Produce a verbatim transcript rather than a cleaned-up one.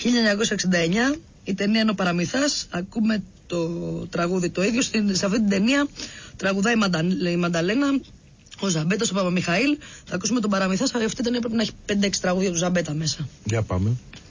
χίλια εννιακόσια εξήντα εννιά, η ταινία είναι ο Παραμυθάς. Ακούμε το τραγούδι το ίδιο. Σε αυτή την ταινία τραγουδάει η, Μαντα, η Μανταλένα, ο Ζαμπέτας, ο Παπαμιχαήλ. Θα ακούσουμε τον Παραμυθά. Αυτή η ταινία πρέπει να έχει πέντε έξι τραγούδια του Ζαμπέτα μέσα. Για πάμε.